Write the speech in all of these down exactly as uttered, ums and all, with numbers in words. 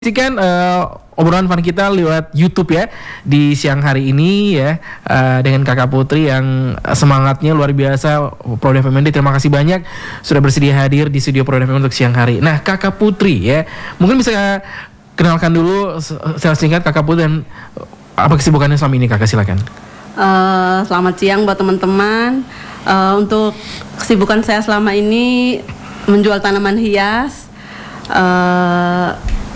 Saksikan uh, obrolan fun kita lewat YouTube ya di siang hari ini ya uh, dengan Kakak Putri yang semangatnya luar biasa. Prod F M N D, terima kasih banyak sudah bersedia hadir di studio Prod F M untuk siang hari. Nah, Kakak Putri ya, mungkin bisa kenalkan dulu secara singkat Kakak Putri dan apa kesibukannya selama ini, Kakak, silakan. Uh, selamat siang buat teman-teman. Uh, untuk kesibukan saya selama ini menjual tanaman hias. Uh,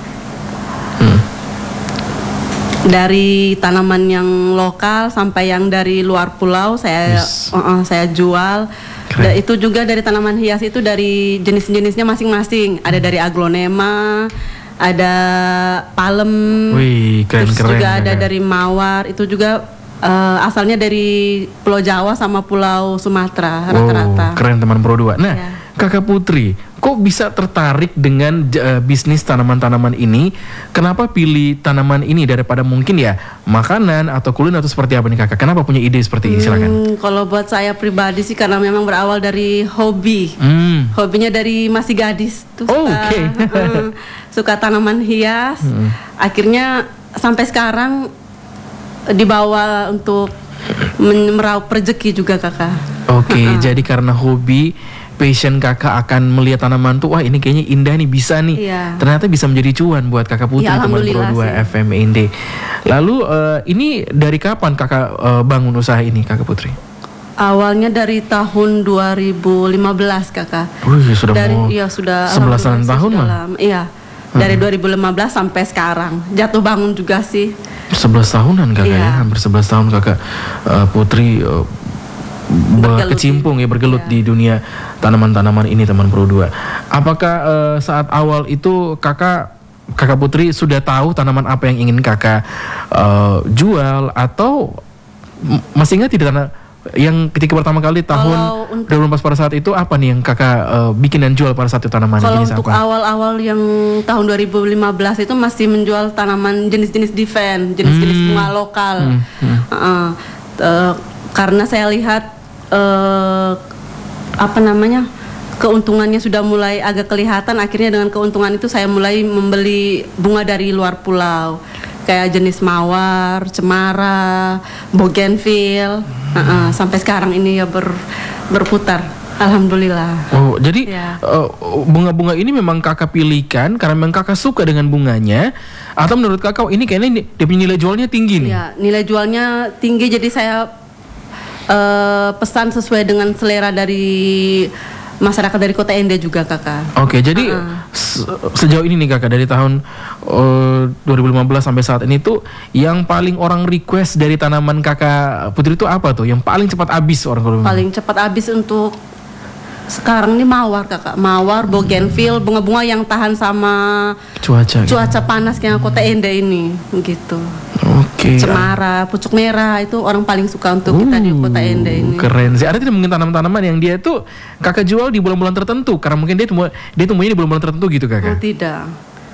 Dari tanaman yang lokal sampai yang dari luar pulau saya yes. uh, uh, saya jual. Da, itu juga dari tanaman hias itu dari jenis-jenisnya masing-masing. Ada dari aglonema, ada palem, Wih, keren, terus keren, juga keren. ada dari mawar. Itu juga uh, asalnya dari Pulau Jawa sama Pulau Sumatera rata-rata. Oh, keren teman Pro dua. Nah, ya. Kakak Putri, kok bisa tertarik dengan uh, bisnis tanaman-tanaman ini? Kenapa pilih tanaman ini daripada mungkin ya makanan atau kuliner atau seperti apa nih, Kakak? Kenapa punya ide seperti ini? Silakan. Hmm, kalau buat saya pribadi sih karena memang berawal dari hobi. Hmm. Hobinya dari masih gadis tuh oh, suka, okay. uh, suka tanaman hias. Hmm. Akhirnya sampai sekarang dibawa untuk meraup rezeki juga, Kakak. Oke, okay, uh-uh. jadi karena hobi, passion Kakak akan melihat tanaman tuh, wah ini kayaknya indah nih, bisa nih. Iya. Ternyata bisa menjadi cuan buat Kakak Putri, ya, teman Pro dua F M N D. Lalu uh, ini dari kapan Kakak uh, bangun usaha ini, Kakak Putri? Awalnya dari tahun dua ribu lima belas, Kakak. Wih, sudah dari, mau ya, sudah sebelasan tahun lah. Iya. Dari hmm. dua ribu lima belas sampai sekarang. Jatuh bangun juga sih. sebelas tahunan, Kakak, iya. ya. Hampir sebelas tahun Kakak uh, Putri uh, berkecimpung ya, bergelut ya. Di dunia tanaman-tanaman ini, teman Pro dua. Apakah uh, saat awal itu Kakak Kakak Putri sudah tahu tanaman apa yang ingin Kakak uh, jual, atau masih ingat tidak tanah yang ketika pertama kali tahun dua ribu empat belas pada saat itu apa nih yang Kakak uh, bikin dan jual pada saat itu tanaman? Kalau untuk apa? Awal-awal yang tahun dua ribu lima belas itu masih menjual tanaman jenis-jenis diven, jenis-jenis hmm. bunga lokal. Hmm. Hmm. Uh, uh, karena saya lihat uh, apa namanya keuntungannya sudah mulai agak kelihatan. Akhirnya dengan keuntungan itu saya mulai membeli bunga dari luar pulau, kayak jenis mawar, cemara, bougainville. hmm. uh-uh, sampai sekarang ini ya ber, berputar, alhamdulillah. Oh, jadi ya. uh, bunga-bunga ini memang Kakak pilihkan karena memang Kakak suka dengan bunganya, atau menurut Kakak ini kayaknya dia punya nilai jualnya tinggi nih? Ya, nilai jualnya tinggi, jadi saya uh, pesan sesuai dengan selera dari masyarakat dari Kota Ende juga, Kakak. Oke, jadi uh-uh. se- sejauh ini nih, Kakak, dari tahun uh, dua ribu lima belas sampai saat ini tuh yang paling orang request dari tanaman Kakak Putri itu apa tuh? Yang paling cepat habis orang? Paling cepat habis untuk sekarang ini mawar, Kakak. Mawar, bougainville, bunga-bunga yang tahan sama cuaca cuaca gitu. panas yang Kota Ende ini, gitu. Oke. Cemara, pucuk merah itu orang paling suka untuk uh, kita di Kota Ende ini. Keren sih. Ada tidak mungkin tanaman-tanaman yang dia tuh Kakak jual di bulan-bulan tertentu karena mungkin dia tumbuh dia tumbuhnya di bulan-bulan tertentu gitu, Kakak? Oh, tidak.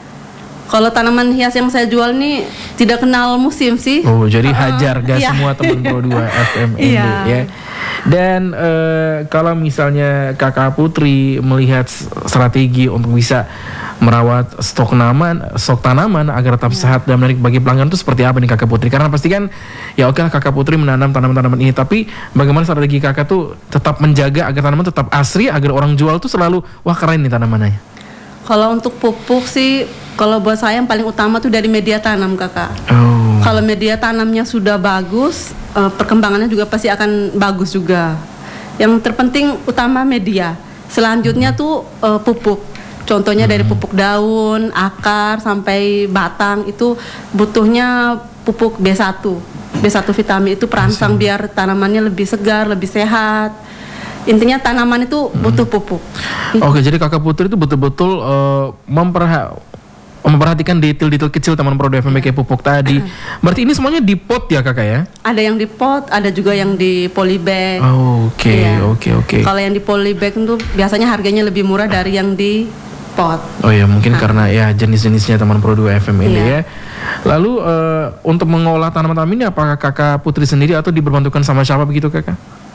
Kalau tanaman hias yang saya jual nih tidak kenal musim sih. Oh, jadi hajar gas iya. semua teman Pro dua F M N D iya. ya. Dan uh, kalau misalnya Kakak Putri melihat strategi untuk bisa merawat stok tanaman, stok tanaman agar tetap ya. sehat dan menarik bagi pelanggan itu seperti apa nih, Kakak Putri? Karena pasti kan ya oke lah Kakak Putri menanam tanaman-tanaman ini, tapi bagaimana strategi Kakak tuh tetap menjaga agar tanaman tetap asri, agar orang jual tuh selalu wah keren nih tanamannya? Kalau untuk pupuk sih, kalau buat saya yang paling utama tuh dari media tanam, Kakak. Oh. Kalau media tanamnya sudah bagus, uh, perkembangannya juga pasti akan bagus juga. Yang terpenting utama media. Selanjutnya hmm. tuh uh, pupuk. Contohnya hmm. dari pupuk daun, akar sampai batang itu butuhnya pupuk B satu. B satu vitamin itu perangsang Masih. biar tanamannya lebih segar, lebih sehat. Intinya tanaman itu butuh pupuk. Oke, okay, jadi Kakak Putri itu betul-betul uh, memperha- memperhatikan detail-detail kecil teman Pro dua F M kayak pupuk tadi. Berarti ini semuanya di pot ya, Kakak ya? Ada yang di pot, ada juga yang di polybag. Oh, oke, okay, ya. oke, okay, oke. Okay. Kalau yang di polybag itu biasanya harganya lebih murah dari yang di pot. Oh ya, mungkin nah. karena ya jenis-jenisnya teman Pro dua F M ini yeah. ya. Lalu uh, untuk mengolah tanaman-tanaman ini apakah Kakak Putri sendiri atau diberbantukan sama siapa begitu, Kakak?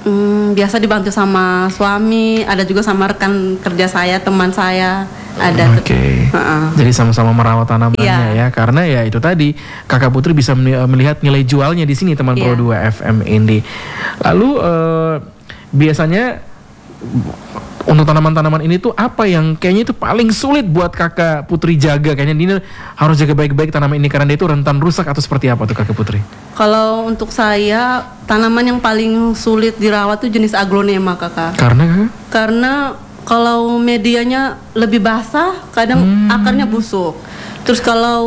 Hmm, biasa dibantu sama suami, ada juga sama rekan kerja saya, teman saya, ada. Oke. Okay. Uh-uh. Jadi sama-sama merawat tanamannya yeah. ya, karena ya itu tadi Kakak Putri bisa melihat nilai jualnya di sini teman yeah. Pro dua F M Inde. Lalu uh, biasanya untuk tanaman-tanaman ini tuh apa yang kayaknya itu paling sulit buat Kakak Putri jaga? Kayaknya Dina harus jaga baik-baik tanaman ini karena dia itu rentan rusak atau seperti apa tuh Kakak Putri? Kalau untuk saya tanaman yang paling sulit dirawat tuh jenis aglonema Kakak. Karena Kakak? Karena kalau medianya lebih basah, kadang hmm. akarnya busuk. Terus kalau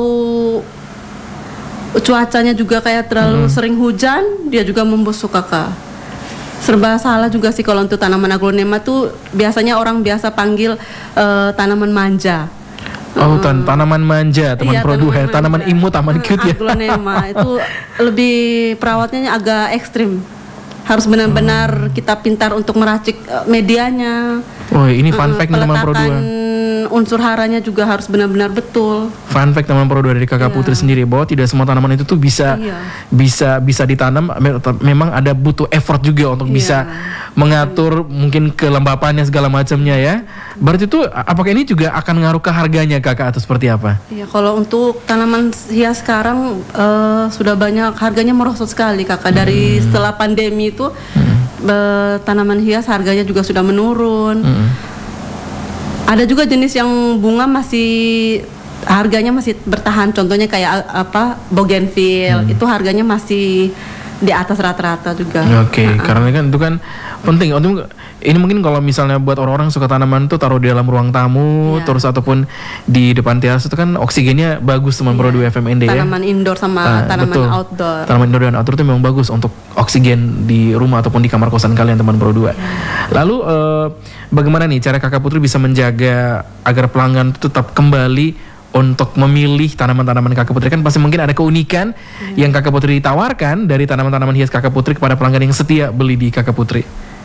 cuacanya juga kayak terlalu hmm. sering hujan, dia juga membusuk Kakak. Serba salah juga sih kalau untuk tanaman aglonema tuh biasanya orang biasa panggil uh, tanaman manja. Oh, tan- tanaman manja, teman iya, Pro dua, tanaman, tanaman imut, taman cute ya. Aglonema itu lebih perawatnya agak ekstrim. Harus benar-benar hmm. kita pintar untuk meracik medianya. Oh, ini fun fact uh, teman Pro dua. Unsur haranya juga harus benar-benar betul. Fun fact teman Pro dua dari Kakak yeah. Putri sendiri bahwa tidak semua tanaman itu tuh bisa yeah. bisa bisa ditanam. Memang ada butuh effort juga untuk yeah. bisa mengatur yeah. mungkin kelembapannya segala macamnya ya. Berarti itu apakah ini juga akan ngaruh ke harganya Kakak atau seperti apa? Iya, kalau untuk tanaman hias sekarang uh, sudah banyak harganya merosot sekali Kakak. Dari hmm. setelah pandemi itu hmm. uh, tanaman hias harganya juga sudah menurun. Hmm. Ada juga jenis yang bunga masih harganya masih bertahan, contohnya kayak apa bougainville, hmm. itu harganya masih di atas rata-rata juga. Oke, okay, nah, karena kan itu kan penting. Untuk ini mungkin kalau misalnya buat orang-orang suka tanaman tuh taruh di dalam ruang tamu, yeah. terus ataupun di depan teras itu kan oksigennya bagus teman yeah. Pro dua F M Inde ya. Tanaman indoor sama nah, tanaman betul. outdoor. Tanaman indoor dan outdoor itu memang bagus untuk oksigen di rumah ataupun di kamar kosan kalian teman Pro dua. Yeah. Lalu uh, bagaimana nih cara Kakak Putri bisa menjaga agar pelanggan itu tetap kembali untuk memilih tanaman-tanaman Kakak Putri? Kan pasti mungkin ada keunikan hmm. yang Kakak Putri tawarkan dari tanaman-tanaman hias Kakak Putri kepada pelanggan yang setia beli di Kakak Putri.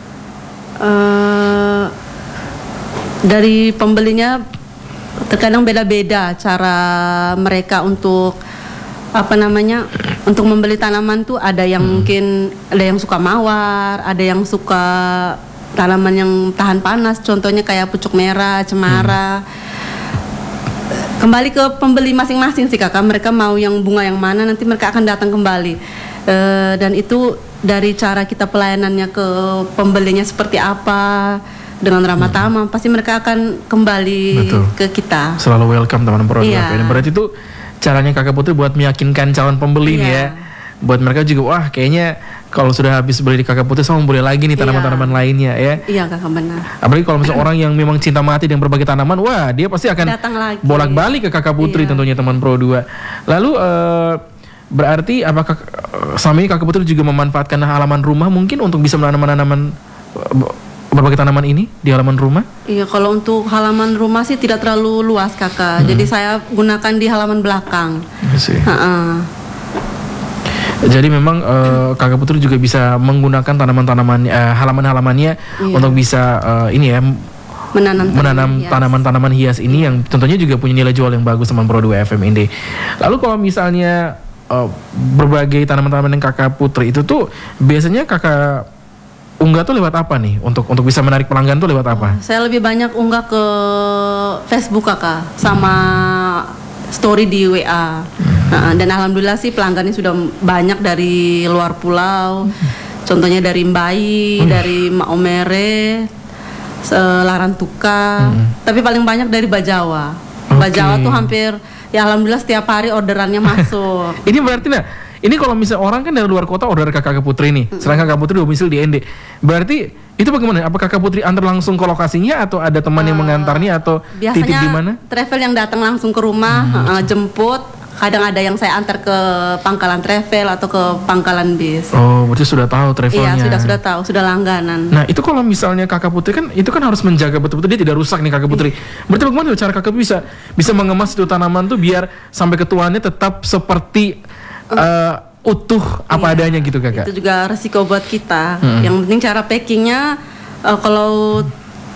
Uh, dari pembelinya terkadang beda-beda cara mereka untuk apa namanya untuk membeli tanaman tuh. Ada yang hmm. mungkin ada yang suka mawar, ada yang suka tanaman yang tahan panas, contohnya kayak pucuk merah, cemara. Hmm. Kembali ke pembeli masing-masing sih Kakak, mereka mau yang bunga yang mana nanti mereka akan datang kembali. E, dan itu dari cara kita pelayanannya ke pembelinya seperti apa, dengan ramah tamah, hmm. pasti mereka akan kembali Betul. ke kita. Selalu welcome teman produk. Iya. Berarti itu caranya Kakak Putri buat meyakinkan calon pembeli nih ya. Buat mereka juga, wah kayaknya kalau sudah habis beli di Kakak Putri sama boleh lagi nih tanaman-tanaman iya. lainnya ya. Iya Kakak, benar. Apalagi kalau misalnya orang yang memang cinta mati dengan berbagai tanaman, wah dia pasti akan bolak-balik ke Kakak Putri iya. tentunya teman Pro dua. Lalu uh, berarti apakah uh, selama ini Kakak Putri juga memanfaatkan halaman rumah mungkin untuk bisa menanam-tanaman uh, berbagai tanaman ini di halaman rumah? Iya, kalau untuk halaman rumah sih tidak terlalu luas Kakak. Hmm. Jadi saya gunakan di halaman belakang. Iya. Jadi memang uh, Kakak Putri juga bisa menggunakan tanaman-tanaman uh, halaman-halamannya iya. untuk bisa uh, ini ya menanam, menanam tanaman-tanaman hias ini yang tentunya juga punya nilai jual yang bagus teman Pro dua F M Inde. Lalu kalau misalnya uh, berbagai tanaman-tanaman yang Kakak Putri itu tuh biasanya Kakak unggah tuh lewat apa nih untuk untuk bisa menarik pelanggan tuh lewat apa? Saya lebih banyak unggah ke Facebook Kakak sama story di W A. Hmm. Nah, dan alhamdulillah sih pelanggannya sudah banyak dari luar pulau. Hmm. Contohnya dari Mbai, hmm. dari Maomere, Larantuka. Hmm. Tapi paling banyak dari Bajawa. Okay. Bajawa tuh hampir ya alhamdulillah setiap hari orderannya masuk. Ini berarti nah, ini kalau misalnya orang kan dari luar kota order ke Kakak Putri nih. Hmm. Sedangkan Kakak Putri domisili di Inde. Berarti itu bagaimana? Apa Kakak Putri antar langsung ke lokasinya atau ada teman uh, yang mengantarnya atau titip di mana? Travel yang datang langsung ke rumah, hmm. uh, jemput. Kadang ada yang saya antar ke pangkalan travel atau ke pangkalan bis. Oh, berarti sudah tahu travelnya. Iya, sudah sudah tahu, sudah langganan. Nah, itu kalau misalnya Kakak Putri kan itu kan harus menjaga betul-betul dia tidak rusak nih Kakak Putri. Berarti bagaimana cara Kakak bisa bisa mengemas itu tanaman tuh biar sampai ke tuannya tetap seperti uh, utuh apa iya, adanya gitu Kakak. Itu juga resiko buat kita. Hmm. Yang penting cara packingnya uh, kalau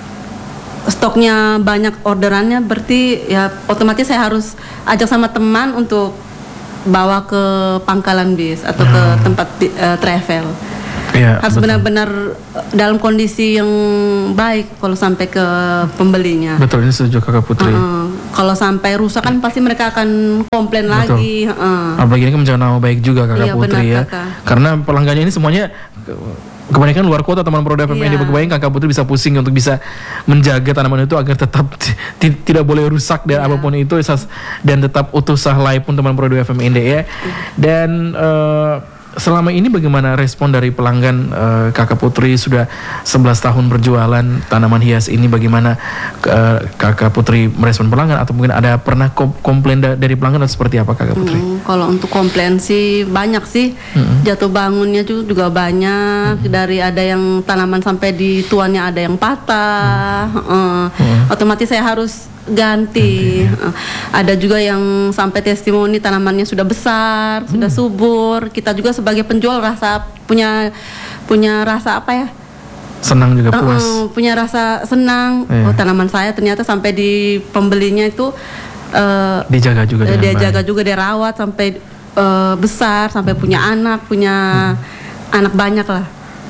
stoknya banyak orderannya berarti ya otomatis saya harus ajak sama teman untuk bawa ke pangkalan bis atau ke tempat uh, travel. Oke, Ya, harus betul. benar-benar dalam kondisi yang baik kalau sampai ke pembelinya. Betul, ini setuju Kakak Putri. Uh-uh. Kalau sampai rusak kan pasti mereka akan komplain Betul. lagi. Uh. Apalagi ini kan menjaga nama baik juga Kakak Iya, Putri benar, ya. Kakak. Karena pelanggannya ini semuanya kebanyakan luar kota teman Produk F M N D. Iya. Kebayang Kakak Putri bisa pusing untuk bisa menjaga tanaman itu agar tetap t- t- tidak boleh rusak dan Iya. apapun itu esas- dan tetap utuh sahlai pun teman Produk F M N D ya. Dan eh, selama ini bagaimana respon dari pelanggan eh, Kakak Putri sudah sebelas tahun berjualan tanaman hias ini, bagaimana eh, Kakak Putri merespon pelanggan atau mungkin ada pernah kom- komplain da- dari pelanggan atau seperti apa Kakak Putri? Hmm, kalau untuk komplain sih banyak sih, jatuh bangunnya juga, juga banyak. Dari ada yang tanaman sampai di tuannya ada yang patah, eh, otomatis saya harus ganti. Eh, ada juga yang sampai testimoni tanamannya sudah besar, sudah subur. Kita juga sebagai penjual rasa punya punya rasa apa ya? Senang juga, Eh, puas. eh, punya rasa senang. Iya. Oh, tanaman saya ternyata sampai di pembelinya itu eh, Dijaga juga Eh, dengan dia baik. jaga juga, dia rawat sampai eh, besar, sampai punya anak, punya anak banyak lah.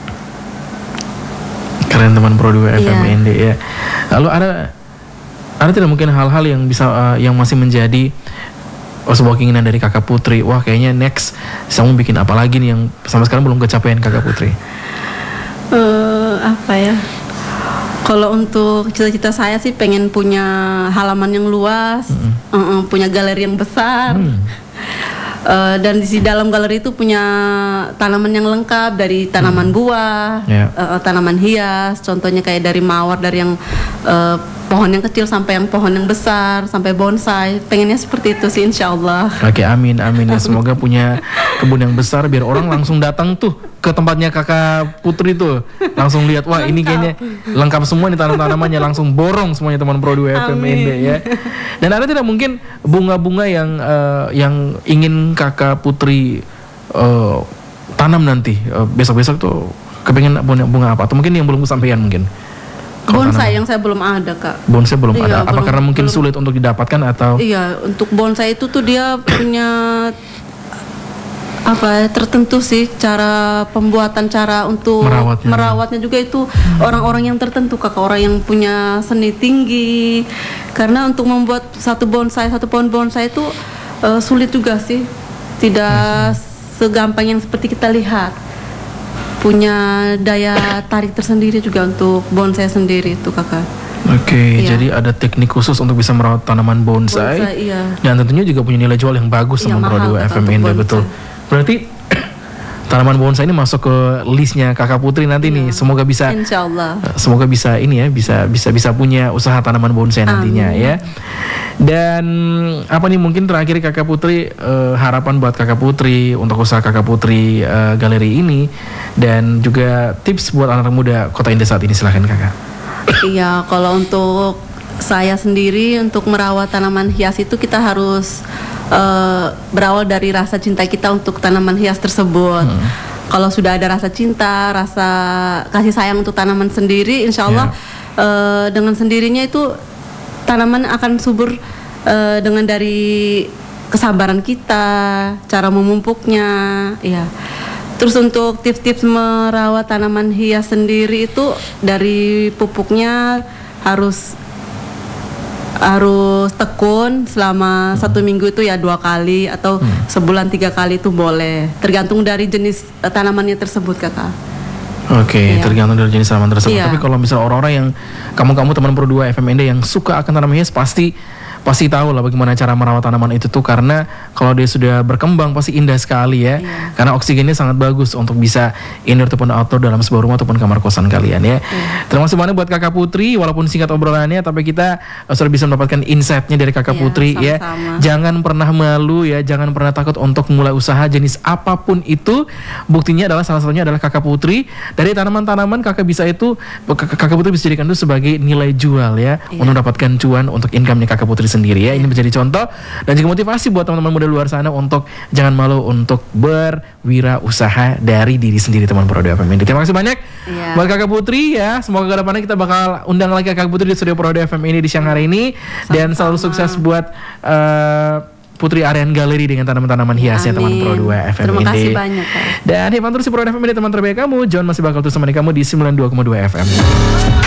Keren teman Produk F M N D Iya. ya. Lalu ada ada tidak mungkin hal-hal yang bisa uh, yang masih menjadi oh, sebuah keinginan dari Kakak Putri? Wah, kayaknya next saya mau bikin apa lagi nih yang sampai sekarang belum kecapean Kakak Putri? Eh, apa ya? Kalau untuk cita-cita saya sih pengen punya halaman yang luas, eh, eh, punya galeri yang besar. Eh, dan di dalam galeri itu punya tanaman yang lengkap, dari tanaman buah, Ya. eh, eh, tanaman hias, contohnya kayak dari mawar, dari yang eh, pohon yang kecil sampai yang pohon yang besar, sampai bonsai. Pengennya seperti itu sih, insya Allah. Oke, amin amin ya, semoga punya kebun yang besar biar orang langsung datang tuh ke tempatnya Kakak Putri tuh, langsung lihat wah ini kayaknya lengkap semua nih tanam-tanamannya, langsung borong semuanya teman Produk F M N D ya. Dan ada tidak mungkin bunga-bunga yang eh, yang ingin Kakak Putri eh, tanam nanti eh, besok-besok tuh kepengen bunga, bunga apa atau mungkin yang belum kesampaian mungkin? Kalau Bonsai tanaman. yang saya belum ada, Kak. Bonsai belum Iya, ada. Apa belum- karena mungkin belum. sulit untuk didapatkan atau? Iya, untuk bonsai itu tuh dia punya apa ya, tertentu sih cara pembuatan, cara untuk Merawatnya. merawatnya juga itu orang-orang yang tertentu, Kakak, orang yang punya seni tinggi. Karena untuk membuat satu bonsai, satu pohon bonsai itu eh, sulit juga sih. Tidak segampang yang seperti kita lihat. Punya daya tarik tersendiri juga untuk bonsai sendiri itu, Kakak. Oke, Iya. jadi ada teknik khusus untuk bisa merawat tanaman bonsai, Bonsai, iya. dan tentunya juga punya nilai jual yang bagus Iya, sama mahal, Produk Kak, F M N D, untuk betul. bonsai. Berarti tanaman bonsai ini masuk ke listnya Kakak Putri nanti nih. Semoga bisa Insya Allah. semoga bisa ini ya, bisa bisa bisa punya usaha tanaman bonsai nantinya ya. Dan apa nih mungkin terakhir Kakak Putri, eh, harapan buat Kakak Putri untuk usaha Kakak Putri eh, galeri ini, dan juga tips buat anak muda Kota Indah saat ini, silahkan Kakak. Iya, kalau untuk saya sendiri untuk merawat tanaman hias itu kita harus eh, berawal dari rasa cinta kita untuk tanaman hias tersebut. Kalau sudah ada rasa cinta, rasa kasih sayang untuk tanaman sendiri, insya Allah eh, dengan sendirinya itu tanaman akan subur eh, dengan dari kesabaran kita, cara memupuknya, ya. Terus untuk tips-tips merawat tanaman hias sendiri itu dari pupuknya harus harus tekun selama satu minggu itu ya dua kali atau sebulan tiga kali itu boleh, tergantung dari jenis eh, tanamannya tersebut, Kakak. Oke, Iya. tergantung dari jenis tanaman tersebut. Iya. Tapi kalau misalnya orang-orang yang kamu-kamu teman Produk F M N D yang suka akan tanaman hias, pasti pasti tahu lah bagaimana cara merawat tanaman itu tuh, karena kalau dia sudah berkembang pasti indah sekali ya. Iya. Karena oksigennya sangat bagus untuk bisa indoor ataupun outdoor dalam sebuah rumah ataupun kamar kosan kalian ya. Terima kasih banyak buat Kakak Putri, walaupun singkat obrolannya tapi kita uh, sudah bisa mendapatkan insight-nya dari Kakak Iya, Putri ya. sama-sama. Jangan pernah malu ya, jangan pernah takut untuk mulai usaha jenis apapun itu. Buktinya adalah salah satunya adalah Kakak Putri. Dari tanaman-tanaman Kakak bisa itu Kak- Kakak Putri bisa jadikan itu sebagai nilai jual ya, Iya. untuk mendapatkan cuan untuk income-nya Kakak Putri sendiri ya. Ini menjadi contoh dan juga motivasi buat teman-teman muda luar sana untuk jangan malu untuk berwirausaha dari diri sendiri, teman Produk F M N D. Terima kasih banyak Iya. buat Kakak Putri ya. Semoga ke depannya kita bakal undang lagi Kakak Putri di studio Produk F M ini di siang hari ini, dan selalu sukses buat eh, Putri Aryan Galeri dengan tanaman-tanaman hiasnya teman Pro dua F M Terima ini. kasih banyak, Kak. Dan Hepan terus Pro F M ini teman terbaik kamu. John masih bakal terus temani kamu di sembilan puluh dua koma dua F M.